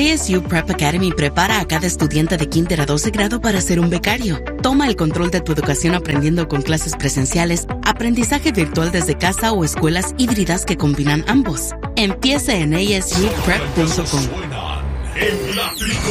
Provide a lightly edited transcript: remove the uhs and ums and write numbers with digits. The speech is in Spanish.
ASU Prep Academy prepara a cada estudiante de kinder a 12 grado para ser un becario. Toma el control de tu educación aprendiendo con clases presenciales, aprendizaje virtual desde casa o escuelas híbridas que combinan ambos. Empieza en asuprep.com.